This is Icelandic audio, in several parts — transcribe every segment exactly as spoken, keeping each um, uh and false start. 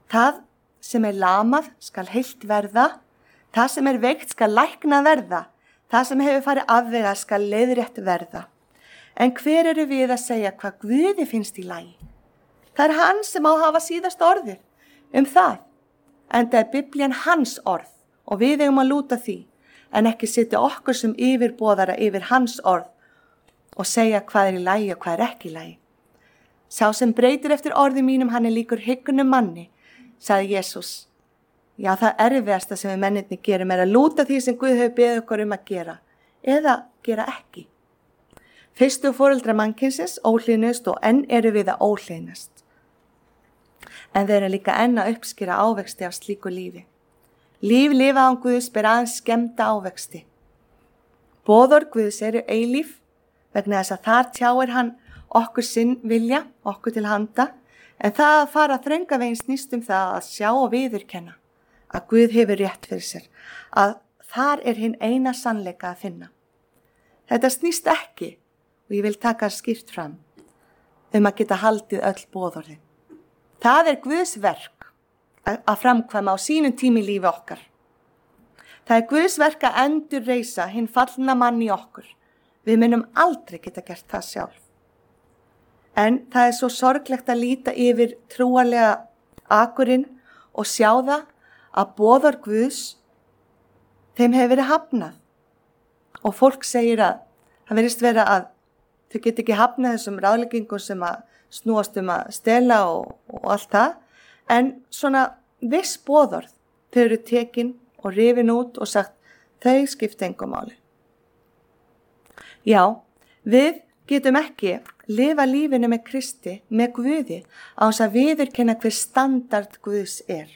Það sem er lamað skal heilt verða, það sem er veikt skal lækna verða, það sem hefur farið afvega skal leiðrétt verða. En hver eru við að segja hvað Guði finnst í lagi? Það er hann sem á að hafa síðasta orðið um það. Enda er Biblían hans orð og við eigum að lúta því, en ekki setja okkur sem yfirboðara yfir hans orð og segja hvað er í lagi og hvað er ekki í lagi. Sá sem breytir eftir orði mínum, hann er líkur hyggunum manni, sagði Jesús. Já, það erfiðasta sem við mennirni gerum er að lúta því sem Guð hefur beðið okkur um að gera, eða gera ekki. Fyrstu foreldrar mannkynsins óhlýðnust og enn eru við að óhlýðnast. En þeir eru líka enn að uppskýra ávexti af slíku lífi. Líf lifað án Guðs ber aðeins skemmta ávexti. Boðorð Guðs eru eilíf, vegna þess að þar tjáir hann okkur sinn vilja, okkur til handa, en það að fara þrönga veginn snýst um það að sjá og viðurkenna að Guð hefur rétt fyrir sér, að þar er hinn eina sannleika að finna. Þetta snýst ekki, og ég vil taka skýrt fram, um að geta haldið öll boðorðin. Það er Guðs verk að framkvæma á sínum tími lífi okkar. Það er Guðs verk að endur reisa hinn fallna mann í okkur. Við munum aldrei geta gert það sjálf. En það er svo sorglegt að líta yfir trúarlega akurinn og sjá það að boðorð Guðs, þeim hefur verið hafnað. Og fólk segir að það verðist vera að þau get ekki hafnað þessum ráðleggingum sem að snúast um að stela og, og allt það, en svona viss boðorð, þau eru tekin og rifin út og sagt, þau skipta engu máli. Já, við getum ekki lifa lífinu með Kristi, með Guði, á þess að viðurkenna hver standard Guðs er.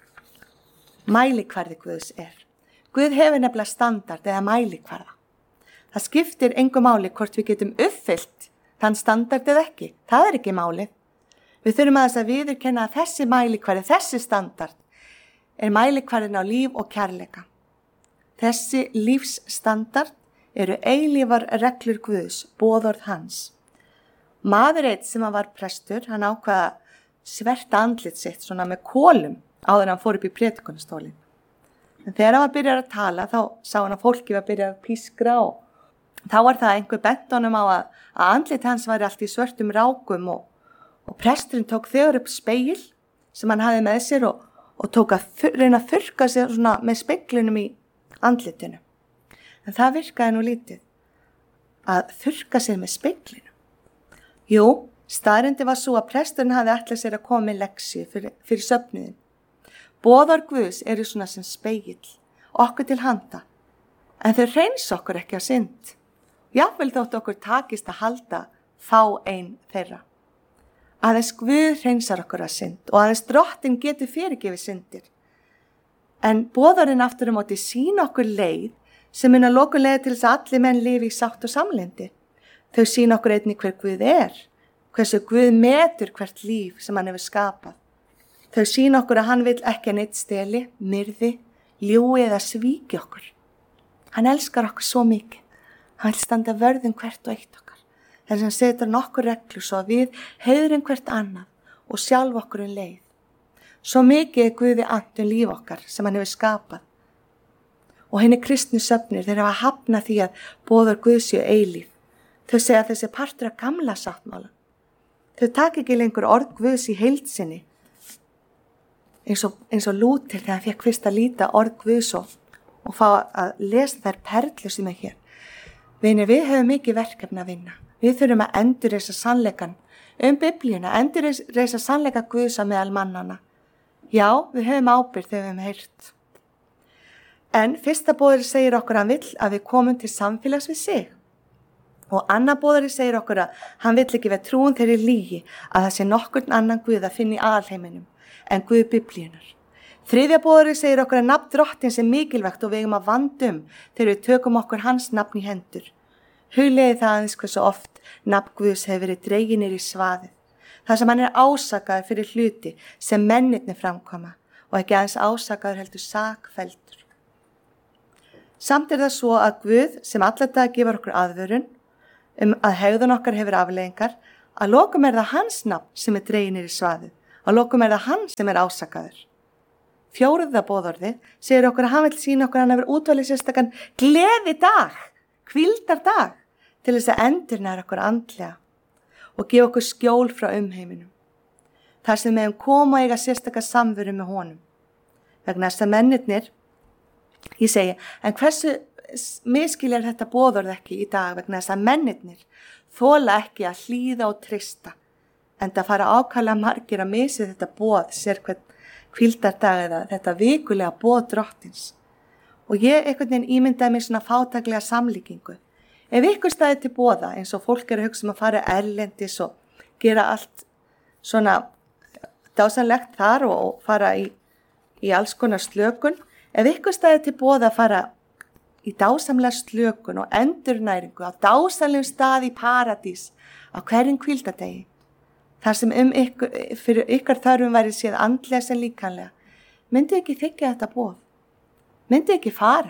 Mælikvarði Guðs er. Guð hefur nefnilega standard eða mælikvarða. Það skiptir engu máli hvort við getum uppfyllt þann standard eða ekki. Það er ekki málið. Við þurfum að þess að viðurkenna að þessi mælikvarði, þessi standard er mælikvarðin á líf og kærleika. Þessi lífsstandard eru eilífar reglur Guðs, boðorð hans. Maður eitt sem var prestur, hann ákvaða sverta andlit sitt svona með kolum áður en hann fór upp í prédikunarstólinn. En þegar hann var byrjað að tala, þá sá hann að fólki var byrjað að pískra og þá var það einhver bent honum á að, að andlit hans væri allt í svörtum rákum og, og presturinn tók þegar upp speil sem hann hafði með sér og, og tók að fyr, reyna að þurrka sér svona með speglinum í andlitinu. En það virkaði nú lítið að þurrka sér með speglinu. Jú, staðreyndin var svo að presturinn hafði ætlað sér að koma með leksi fyrir, fyrir söfnuðin. Boðorð Guðs eru svona sem spegill, okkur til handa, en þau hreins okkur ekki á synd. Jafnvel þótt okkur takist að halda þá ein þeirra. Aðeins Guð hreinsar okkur að synd og aðeins Drottinn getur fyrirgefið syndir. En boðorðin aftur á móti sýna okkur leið sem mun að lokum leiða til þess að allir menn lifi í sátt og samlyndi. Þau sýna okkur einnig hver Guð er, hversu Guð metur hvert líf sem hann hefur skapað. Þau sýna okkur að hann vill ekki að neitt steli, myrði, ljúgi eða svíki okkur. Hann elskar okkur svo mikið. Hann vil standa vörð um hvert og eitt okkar. Þess að hann setur nokkur reglur svo að við heiðrum hvert annað og sjálf okkur um leið. Svo mikið er Guði annt um líf okkar sem hann hefur skapað. Og henni kristnu söfnir þeir hafa hafnað því að boðorð Guðs séu eilíf. Þau segja að þessi partur af gamla sáttmála. Þau taka ekki lengur orð Guðs í heild sinni. Eins og, eins og Lúter þegar hann fekk fyrst að líta orð Guðs og, og fá að lesa þær perlur sem er hér. Vinir, við höfum mikið verkefni að vinna. Við þurfum að endurreisa sannleikan um Biblíuna, endurreisa sannleika Guðs að meðal mannana. Já, við höfum ábyrgð þegar við höfum heyrt. En fyrsta boðari segir okkur að hann vill að við komum til samfélags við sig. Og annar boðari segir okkur að hann vill ekki vera trúin þeirri lígi að það sé nokkurn annan Guð að finna í alheiminum en Guð Biblíunar. Þriðja boðari segir okkur að nafn Drottins er mikilvægt og við eigum að vandum þegar við tökum okkur hans nafn í hendur. Hugleiði það aðeins hversu oft nafn Guðs hefur verið dregið niður í svaðið. Það sem hann er ásakaður fyrir hluti sem mennirnir framkoma og ekki aðeins ásakaður heldur sakfelldur. Samt er það svo að Guð sem alla dag gefur okkur aðvörun um að hegðun okkar hefur afleiðingar, að lokum er það hans nafn sem er dregið niður í svaðið Á lokum er það hann sem er ásakaður. Fjóruða boðorðið segir okkur að hann vil sýna okkur að hann hefur útvalið sérstakann gleði dag, hvíldar dag, til þess að endurnæra okkur andlega og gefa okkur skjól frá umheiminum. Þar sem við hefum koma og eiga sérstakar samveru með honum. Vegna þess að mennirnir, ég segi, en hversu miskiljar þetta boðorð ekki í dag vegna þess að mennirnir þola ekki að hlýða og trista, en það fara ákaflega margir að missa þetta boð sér hvern hvíldardag eða þetta vikulega boð drottins. Og ég einhvern veginn ímyndaði mér svona fátæklega samlíkingu. Ef ykkur staði til boða eins og fólk er að hugsa um að fara erlendis og gera allt svona dásanlegt þar og, og fara í, í alls konar slökun, ef ykkur staði til boða að fara í dásamlega slökun og endurnæringu á dásamlegum stað í paradís á hverjum hvíldardegi, þar sem um ykkur, fyrir ykkar þörfum væri séð andlega sem líkanlega, myndi ekki þykja þetta boð? Myndi ekki fara?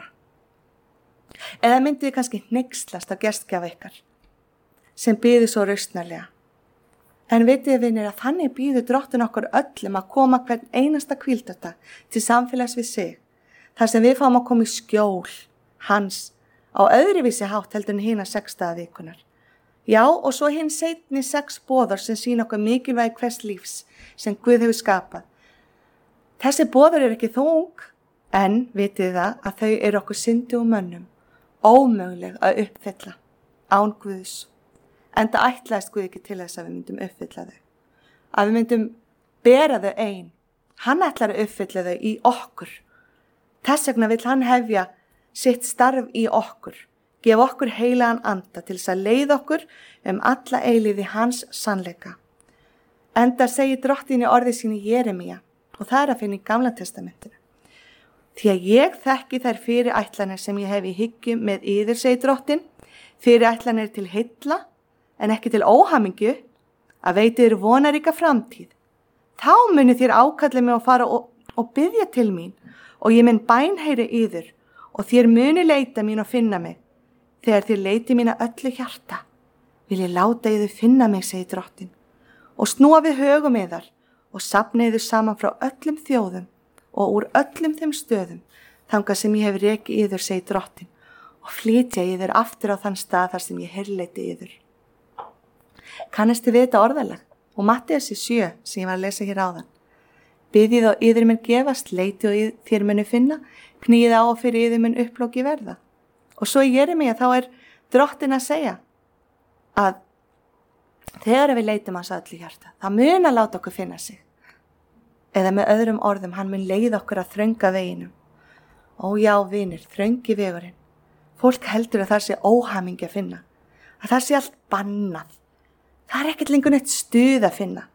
Eða myndi kannski hneykslast á gestgjafa ykkar, sem býður svo rausnarlega? En vitið vinir að þannig býður Drottinn okkur öllum að koma hvern einasta hvíldardag til samfélags við sig, þar sem við fáum að koma í skjól hans á öðruvísi hátt heldur en hina sex daga vikunar. Já, og svo hinn seinni sex boðor sem sýna okkur mikilvægi hvers lífs sem Guð hefur skapað. Þessi boðor er ekki þung, en vitið það að þau eru okkur syndu og mönnum, ómöguleg að uppfylla án Guðs. Enda ætlaðist Guð ekki til þess að við myndum uppfylla þau. Að við myndum bera þau ein. Hann ætlar að uppfylla þau í okkur. Þess vegna vill hann hefja sitt starf í okkur. Gef okkur heilagan anda til þess að leiða okkur um alla eilíði hans sannleika. Enda segir Drottinn í orði sínu Jeremía, og það er að finna í Gamla testamentinu. Því að ég þekki þær fyrirætlanir sem ég hef í hyggju með yður, segir Drottinn, fyrirætlanir til heilla, en ekki til óhamingju, að veiti þér vonaríka framtíð. Þá muni þér ákalla mig og fara og, og biðja til mín, og ég mun bænheyri yður, og þér muni leita mín og finna mig. Þegar þér leiti mína öllu hjarta, vil ég láta yður finna mig, segir Drottinn, og snúa við högum yðar og safna yður saman frá öllum þjóðum og úr öllum þeim stöðum, þangað sem ég hef rekið yður, segir Drottinn, og flytja yður aftur á þann stað þar sem ég herleiti yður. Kannist þið við þetta orðalag? Og Matteussi sjö, sem ég var að lesa hér áðan. Biðið og yður mun gefast, leiti og þér munu finna, knýið á og fyrir yður mun upplóki verða. Og svo í Jeremía þá er Drottinn að segja að þegar við leitum hans öllu hjarta, það mun að láta okkur finna sig. Eða með öðrum orðum, hann mun leiða okkur að þrönga veginum. Ó já, vinir, þröngi vegurinn. Fólk heldur að það sé óhamingi að finna, að það sé allt bannað. Það er ekkert lengur neitt stuð að finna.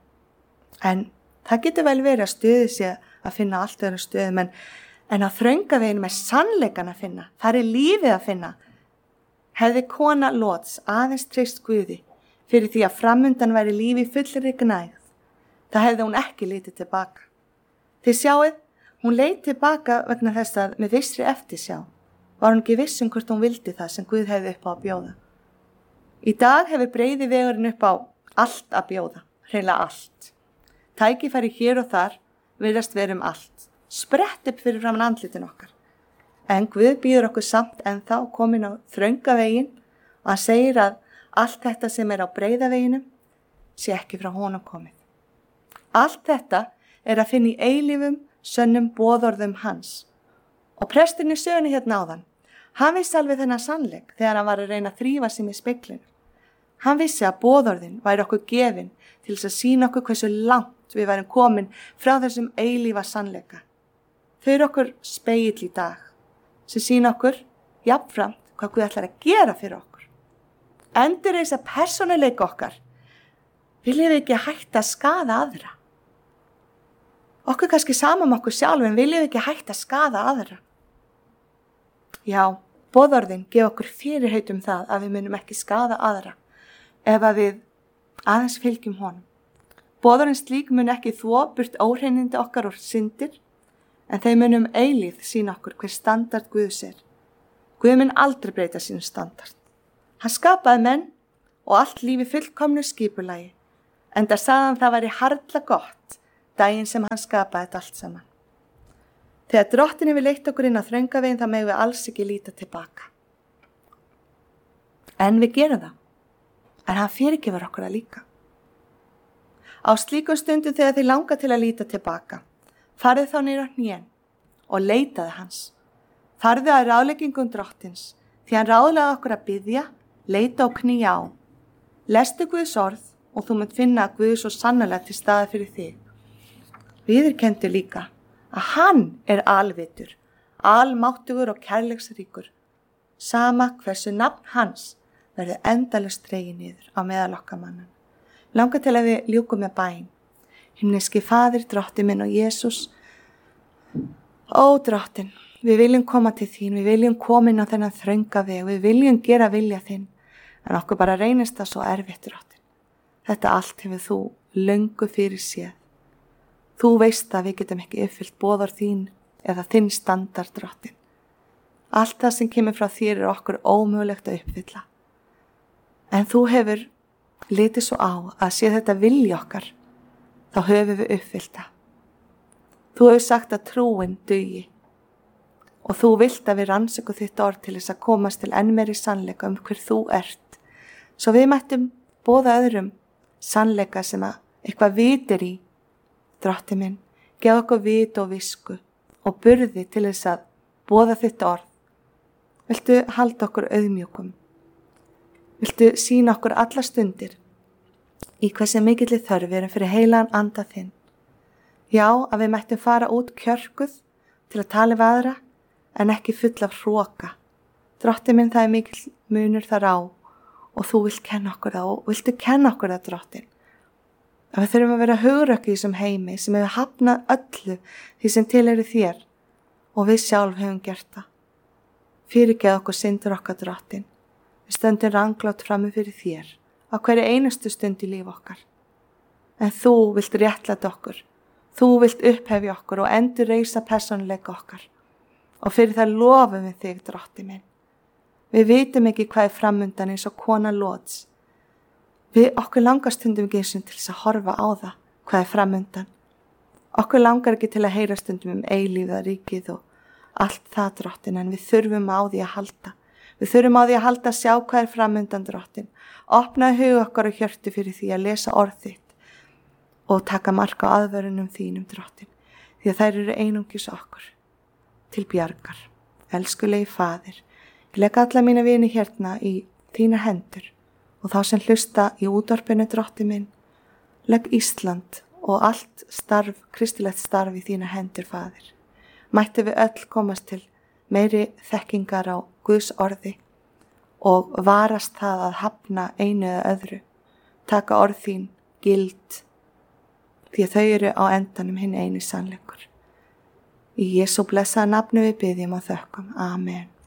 En það getur vel verið að stuði sé að finna allt öðrum stuðum, en En á þröngaveginum er sannleikan að finna, þar er lífið að finna. Hefði kona Lóts aðeins treyst Guði fyrir því að framundan væri lífi fullri gnægð, það hefði hún ekki litið tilbaka. Þið sjáið, hún leit tilbaka vegna þess að með vissri eftirsjá var hún ekki viss um hvort hún vildi það sem Guð hefði upp á að bjóða. Í dag hefur breiði vegurinn upp á allt að bjóða, hreinlega allt. Tækifæri hér og þar virðast vera um allt. Sprett upp fyrir framan andlitin okkar. En Guð býður okkur samt ennþá komin á þrönga veginn og hann segir að allt þetta sem er á breiða veginum sé ekki frá honum komið. Allt þetta er að finna í eilífum, sönnum boðorðum hans. Og presturinn í sögunni hérna áðan, hann vissi alveg þennan sannleik þegar hann var að reyna að þrífa sig með speglinu. Hann vissi að boðorðin væri okkur gefin til þess að sýna okkur hversu langt við værum komin frá þessum eilífa sannleika. Þau eru okkur spegill í dag, sem sýna okkur jafnframt hvað Guð ætlar að gera fyrir okkur. Endur þess að persónuleika okkar, viljum við ekki hætta að skaða aðra. Okkur kannski saman okkur sjálf, en viljum við ekki hætta að skaða aðra. Já, boðorðin gef okkur fyrirheit um það að við munum ekki skaða aðra, ef að við aðeins fylgjum honum. Boðorðin slík mun ekki þvo burt óhreinindi okkar og syndir, en þeir munum eilíð sína okkur hver standard Guðs er. Guð mun aldrei breyta sínu standard. Hann skapaði menn og allt lífi fullkomnu skipulagi. Enda sagði hann það væri harla gott daginn sem hann skapaði þetta allt saman. Þegar Drottinn hefur leitt okkur inn á þröngaveginn þá megum við alls ekki líta tilbaka. En við gerum það. En hann fyrirgefur okkur það líka. Á slíkum stundum þegar þið langar til að líta tilbaka, farið þá niður á hnén og leitaði hans. Farðu að ráðleggingum Drottins, því hann ráðlaði okkur að biðja, leita og knýja á. Lestu Guðs orð og þú munt finna að Guð svo sannarlega til staðar fyrir þig. Viðurkenndu líka að hann er alvitur, almáttugur og kærleiksríkur. Sama hversu nafn hans verður endalaust dregið niður á meðal okkar mannan. Langar til að við ljúkum með bæn. Himneski Faðir, Drottinn minn og Jesús. Ó Drottinn, við viljum koma til þín, við viljum koma inn á þennan þrönga veg, við viljum gera vilja þinn, en okkur bara reynist það svo erfitt, Drottinn. Þetta allt hefur þú löngu fyrir séð. Þú veist að við getum ekki uppfyllt boðorð þín eða þinn standard, Drottinn. Allt það sem kemur frá þér er okkur ómögulegt að uppfylla. En þú hefur litið svo á að sé þetta vilji okkar, þá höfum við uppfyllt það. Þú hefur sagt að trúin dugi og þú vilt að við rannsökum þitt orð til þess að komast til enn meiri sannleika um hver þú ert, svo við mættum boða öðrum sannleika sem að eitthvað vitir í. Drottinn minn, gef okkur vit og visku og burði til þess að boða þitt orð. Viltu halda okkur auðmjúkum? Viltu sýna okkur alla stundir í hversu mikilli þörf við erum fyrir heilagan anda þinn? Já, að við mættum fara út kjörkuð til að tala við aðra en ekki full af hroka. Drottinn minn, það er mikill munur þar á og þú vilt kenna okkur það og viltu kenna okkur það, Drottinn. Að við þurfum að vera hugrökk í þessum heimi sem hefur hafnað öllu því sem tilheyrir þér og við sjálf hefum gert það. Fyrirgeð okkur syndir okkar, Drottinn. Við stöndum ranglátt frammi fyrir þér á hverju einustu stund í líf okkar. En þú vilt réttlæta okkur. Þú vilt upphefja okkur og endur reisa persónuleika okkar. Og fyrir það lofum við þig, Drottinn minn. Við vitum ekki hvað er framundan eins og kona Lóts. Við okkur langar stundum ekki eins og til þess að horfa á það hvað er framundan. Okkur langar ekki til að heyra stundum um eilífða ríkið og allt það, Drottinn, en við þurfum á því að halda. Við þurfum á því að halda að sjá hvað er framundan, Drottinn. Opna hug okkar og hjörtu fyrir því að lesa orð þitt og taka mark á aðvörunum þínum, Drottinn, því að þær eru einungis okkur til bjargar. Elskulegi Faðir, ég legg alla mína vini hérna í þínar hendur og þá sem hlusta í útvarpinu, Drottinn minn, legg Ísland og allt starf, kristilegt starf í þína hendur, Faðir. Mættu við öll komast til meiri þekkingar á Guðs orði og varast það að hafna einu eða öðru. Taka orð þín gild, því að þau eru á endanum hinn eini sannleikur. Í Jesú blessaða nafni við biðjum og þökkum. Amen.